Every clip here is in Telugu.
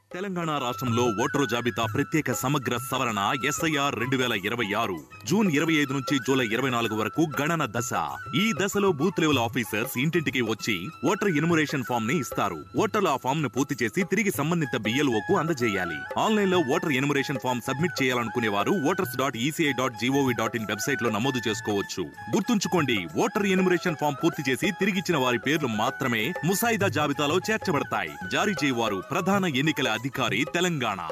తెలంగాణ రాష్ట్రంలో ఓటరు జాబితా ప్రత్యేక సమగ్ర సవరణ ఎస్ఐఆర్ 2026 జూన్ 25 నుంచి జూలై 24 వరకు గణన దశ. ఈ దశలో బూత్ లెవెల్ ఆఫీసర్స్ ఇంటింటికి వచ్చి ఓటర్ ఎన్యుమరేషన్ ఫామ్ ని ఇస్తారు. ఓటర్లు ఆ ఫామ్ ను పూర్తి చేసి తిరిగి సంబంధిత BLOకు అందజేయాలి. ఆన్లైన్ లో ఓటర్ ఎన్యుమరేషన్ ఫామ్ సబ్మిట్ చేయాలనుకునే వారు voters.eci.gov.in వెబ్సైట్ లో నమోదు చేసుకోవచ్చు. గుర్తుంచుకోండి, ఓటర్ ఎన్యుమరేషన్ ఫామ్ పూర్తి చేసి తిరిగిచ్చిన వారి పేర్లు మాత్రమే ముసాయిదా జాబితాలో చేర్చబడతాయి. జారీ చేయవారు ప్రధాన ఎన్నికల అధికారి తెలంగాణ.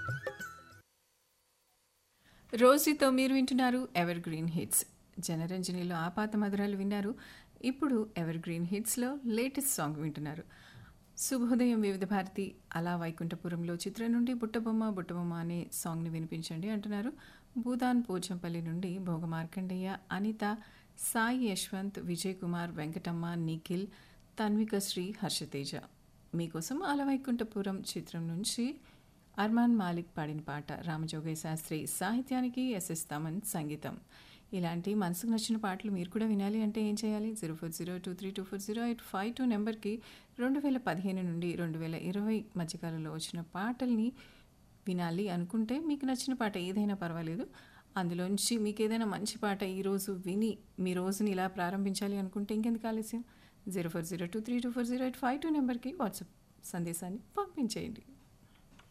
రోజుతో మీరు వింటున్నారు ఎవర్ గ్రీన్ హిట్స్. జనరంజనిలో ఆపాత మధురాలు విన్నారు. ఇప్పుడు ఎవర్ గ్రీన్ హిట్స్లో లేటెస్ట్ సాంగ్ వింటున్నారు. శుభోదయం వివిధ భారతి అలా వైకుంఠపురంలో చిత్రం నుండి బుట్టబొమ్మ బుట్టబొమ్మ అనే సాంగ్ని వినిపించండి అంటున్నారు. భూదాన్ పోచంపల్లి నుండి భోగ మార్కండయ్య, అనిత, సాయి యశ్వంత్, విజయ్ కుమార్, వెంకటమ్మ, నిఖిల్, తన్విక శ్రీ, హర్షతేజ. మీకోసం అలవైకుంఠపురం చిత్రం నుంచి అర్మాన్ మాలిక్ పాడిన పాట. రామజోగయ్య శాస్త్రి సాహిత్యానికి SS తమన్ సంగీతం. ఇలాంటి మనసుకు నచ్చిన పాటలు మీరు కూడా వినాలి అంటే ఏం చేయాలి? 0402324085 నెంబర్కి 2015 నుండి 2020 మధ్యకాలంలో వచ్చిన పాటల్ని వినాలి అనుకుంటే మీకు నచ్చిన పాట ఏదైనా పర్వాలేదు. అందులోంచి మీకు ఏదైనా మంచి పాట ఈరోజు విని మీ రోజుని ఇలా ప్రారంభించాలి అనుకుంటే ఇంకెందుకు ఆలస్యం? 0402324085 నెంబర్కి వాట్సాప్ సందేశాన్ని పంపించేయండి.